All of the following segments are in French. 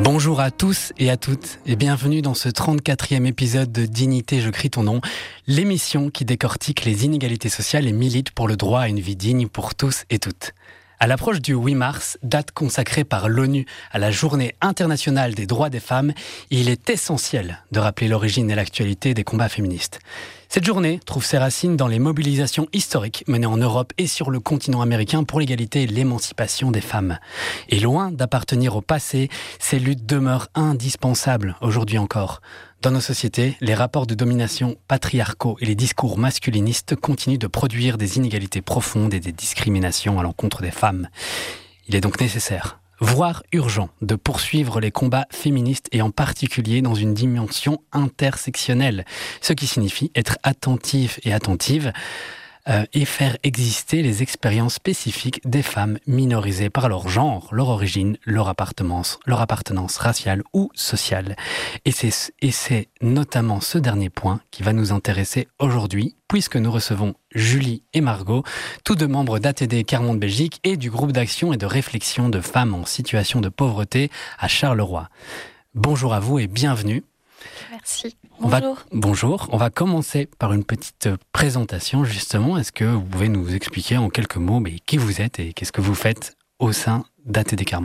Bonjour à tous et à toutes et bienvenue dans ce 34e épisode de Dignité, je crie ton nom, l'émission qui décortique les inégalités sociales et milite pour le droit à une vie digne pour tous et toutes. À l'approche du 8 mars, date consacrée par l'ONU à la Journée internationale des droits des femmes, il est essentiel de rappeler l'origine et l'actualité des combats féministes. Cette journée trouve ses racines dans les mobilisations historiques menées en Europe et sur le continent américain pour l'égalité et l'émancipation des femmes. Et loin d'appartenir au passé, ces luttes demeurent indispensables aujourd'hui encore. Dans nos sociétés, les rapports de domination patriarcaux et les discours masculinistes continuent de produire des inégalités profondes et des discriminations à l'encontre des femmes. Il est donc nécessaire, voire urgent, de poursuivre les combats féministes et en particulier dans une dimension intersectionnelle, ce qui signifie être attentif et attentive et faire exister les expériences spécifiques des femmes minorisées par leur genre, leur origine, leur appartenance raciale ou sociale. Et c'est notamment ce dernier point qui va nous intéresser aujourd'hui, puisque nous recevons Julie et Margot, tous deux membres d'ATD Carmonde Belgique et du groupe d'action et de réflexion de femmes en situation de pauvreté à Charleroi. Bonjour à vous et bienvenue. Merci. Bonjour. On va commencer par une petite présentation, justement. Est-ce que vous pouvez nous expliquer en quelques mots qui vous êtes et qu'est-ce que vous faites au sein d'ATD Carmonde ?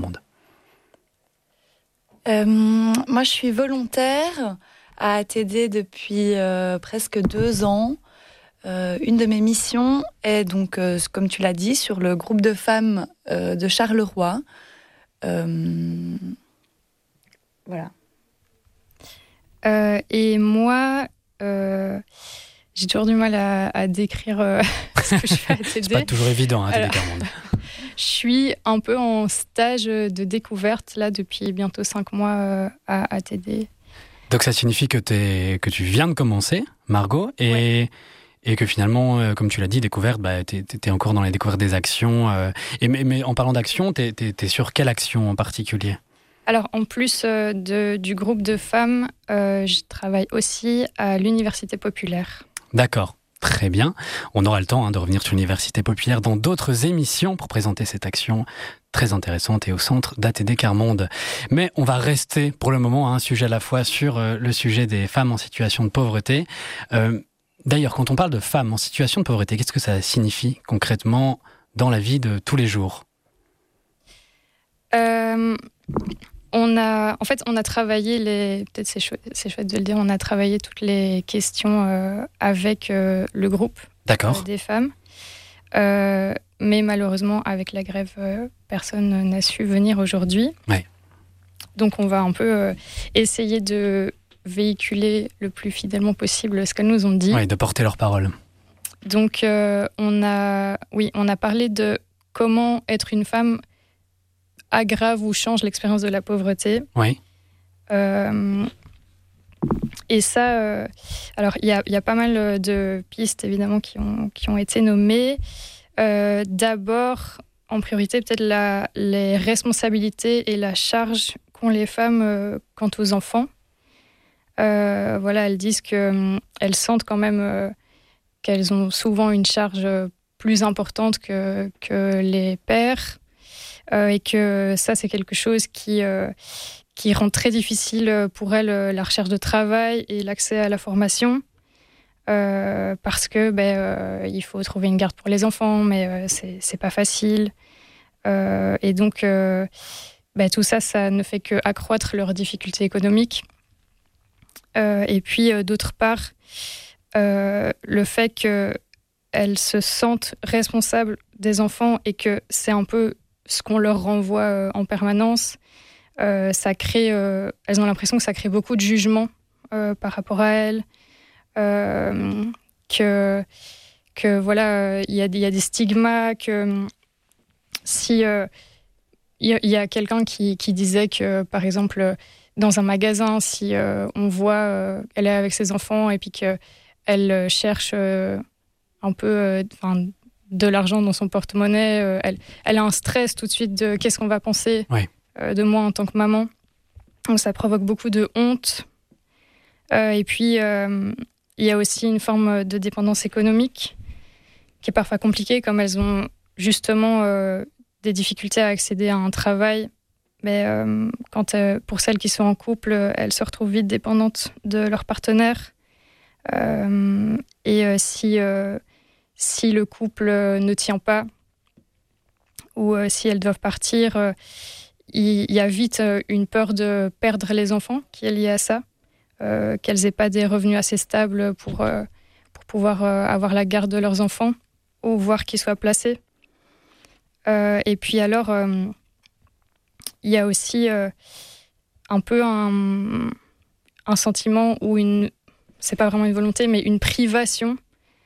Moi, je suis volontaire à ATD depuis presque 2 ans. Une de mes missions est donc, comme tu l'as dit, sur le groupe de femmes de Charleroi. Voilà. Et moi, j'ai toujours du mal à décrire ce que je fais à ATD. C'est pas toujours évident, ATD Carmonde. Je suis un peu en stage de découverte là depuis bientôt 5 mois à ATD. Donc ça signifie que tu viens de commencer, Margot, et que finalement, comme tu l'as dit, découverte, t'es encore dans les découvertes des actions. Mais en parlant d'action, t'es sur quelle action en particulier ? Alors, en plus du groupe de femmes, je travaille aussi à l'Université populaire. D'accord, très bien. On aura le temps de revenir sur l'Université populaire dans d'autres émissions pour présenter cette action très intéressante et au centre d'ATD Carmonde. Mais on va rester pour le moment à un sujet à la fois sur le sujet des femmes en situation de pauvreté. D'ailleurs, quand on parle de femmes en situation de pauvreté, qu'est-ce que ça signifie concrètement dans la vie de tous les jours ? On a travaillé peut-être c'est chouette de le dire, on a travaillé toutes les questions avec le groupe des femmes. Mais malheureusement, avec la grève, personne n'a su venir aujourd'hui. Ouais. Donc on va un peu essayer de véhiculer le plus fidèlement possible ce qu'elles nous ont dit. Oui, de porter leur parole. Donc on a parlé de comment être une femme aggrave ou change l'expérience de la pauvreté. Oui. Et ça, alors il y a pas mal de pistes évidemment qui ont été nommées. D'abord, en priorité, peut-être les responsabilités et la charge qu'ont les femmes quant aux enfants. Elles disent qu'elles sentent quand même qu'elles ont souvent une charge plus importante que les pères. Et que ça, c'est quelque chose qui rend très difficile pour elles la recherche de travail et l'accès à la formation. Parce que il faut trouver une garde pour les enfants, mais c'est pas facile. Et donc, tout ça, ça ne fait qu'accroître leurs difficultés économiques. Et puis, d'autre part, le fait qu'elles se sentent responsables des enfants et que c'est un peu ce qu'on leur renvoie en permanence, ça crée, elles ont l'impression que ça crée beaucoup de jugements par rapport à elles, que voilà, il y a des stigmas, que si il y a quelqu'un qui disait que par exemple dans un magasin, si on voit elle est avec ses enfants et puis qu'elle cherche un peu de l'argent dans son porte-monnaie, elle a un stress tout de suite de qu'est-ce qu'on va penser de moi en tant que maman. Donc ça provoque beaucoup de honte. Et puis il y a aussi une forme de dépendance économique qui est parfois compliquée, comme elles ont justement des difficultés à accéder à un travail, mais pour celles qui sont en couple, elles se retrouvent vite dépendantes de leur partenaire. Si le couple ne tient pas ou si elles doivent partir, il y a vite une peur de perdre les enfants qui est liée à ça, qu'elles n'aient pas des revenus assez stables pour pouvoir avoir la garde de leurs enfants ou voir qu'ils soient placés. Et puis alors, il y a aussi un peu un sentiment ou c'est pas vraiment une volonté, mais une privation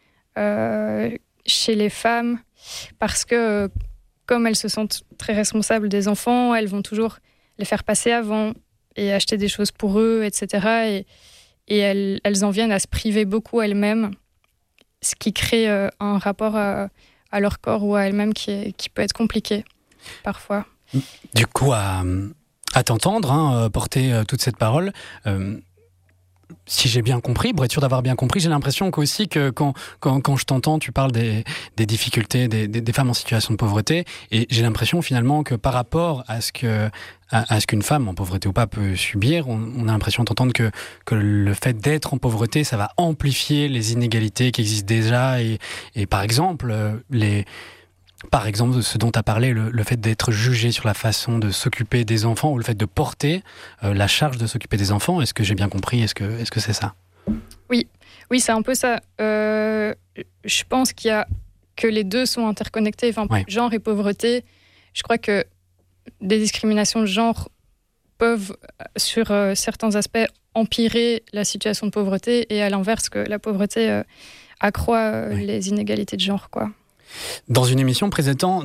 chez les femmes, parce que comme elles se sentent très responsables des enfants, elles vont toujours les faire passer avant et acheter des choses pour eux, etc. Et elles en viennent à se priver beaucoup elles-mêmes, ce qui crée un rapport à leur corps ou à elles-mêmes qui peut être compliqué parfois. Du coup, à t'entendre, porter toute cette parole, si j'ai bien compris, pour être sûr d'avoir bien compris, j'ai l'impression qu'aussi que quand je t'entends, tu parles des difficultés des femmes en situation de pauvreté, et j'ai l'impression finalement que par rapport à ce qu'une femme, en pauvreté ou pas, peut subir, on a l'impression d'entendre que le fait d'être en pauvreté, ça va amplifier les inégalités qui existent déjà, et par exemple, ce dont tu as parlé, le fait d'être jugé sur la façon de s'occuper des enfants ou le fait de porter la charge de s'occuper des enfants. Est-ce que j'ai bien compris ? Est-ce que c'est ça ? Oui, c'est un peu ça. Je pense que les deux sont interconnectés. Enfin, ouais. Genre et pauvreté, je crois que des discriminations de genre peuvent, sur certains aspects, empirer la situation de pauvreté, et à l'inverse, que la pauvreté accroît les inégalités de genre, quoi. Dans une émission précédente,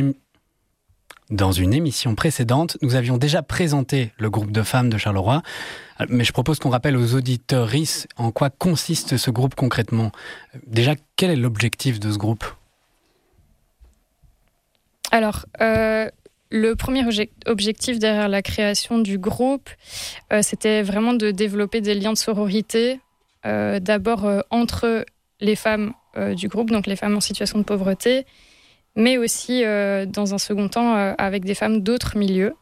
nous avions déjà présenté le groupe de femmes de Charleroi, mais je propose qu'on rappelle aux auditrices en quoi consiste ce groupe concrètement. Déjà, quel est l'objectif de ce groupe ? Alors, le premier objectif derrière la création du groupe, c'était vraiment de développer des liens de sororité, d'abord entre les femmes du groupe, donc les femmes en situation de pauvreté, mais aussi, dans un second temps, avec des femmes d'autres milieux.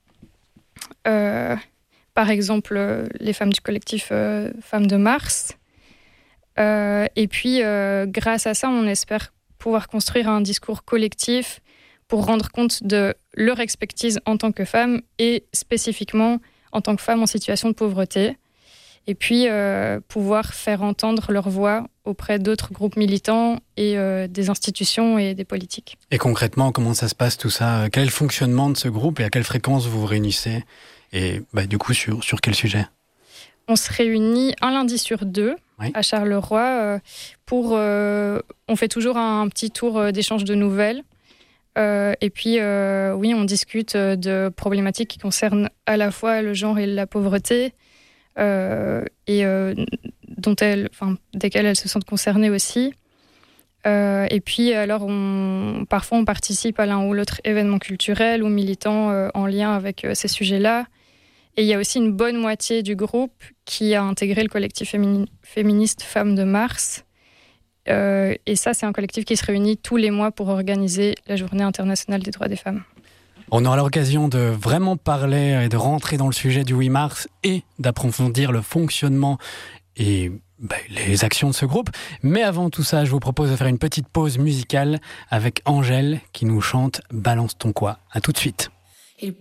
Par exemple, les femmes du collectif Femmes de Mars. Et puis, grâce à ça, on espère pouvoir construire un discours collectif pour rendre compte de leur expertise en tant que femmes et spécifiquement en tant que femmes en situation de pauvreté. Et puis pouvoir faire entendre leur voix auprès d'autres groupes militants et des institutions et des politiques. Et concrètement, comment ça se passe tout ça ? Quel est le fonctionnement de ce groupe et à quelle fréquence vous vous réunissez ? Et du coup, sur quel sujet ? On se réunit un lundi sur 2 à Charleroi. On fait toujours un petit tour d'échange de nouvelles. Et puis, on discute de problématiques qui concernent à la fois le genre et la pauvreté, desquelles elles se sentent concernées aussi. Et puis alors parfois on participe à l'un ou l'autre événement culturel ou militant en lien avec ces sujets-là. Et il y a aussi une bonne moitié du groupe qui a intégré le collectif féministe Femmes de Mars. Et ça, c'est un collectif qui se réunit tous les mois pour organiser la Journée internationale des droits des femmes. On aura l'occasion de vraiment parler et de rentrer dans le sujet du 8 mars et d'approfondir le fonctionnement et les actions de ce groupe. Mais avant tout ça, je vous propose de faire une petite pause musicale avec Angèle qui nous chante « Balance ton quoi ». À tout de suite.